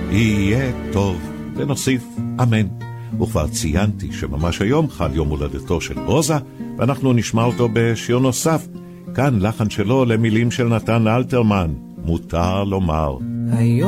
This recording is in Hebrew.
יהיה טוב, ונוסיף אמן. וכבר ציינתי שממש היום חל יום הולדתו של רוזה, ואנחנו נשמע אותו בשיר נוסף, כאן לחן שלו למילים של נתן אלתרמן, מותר לומר.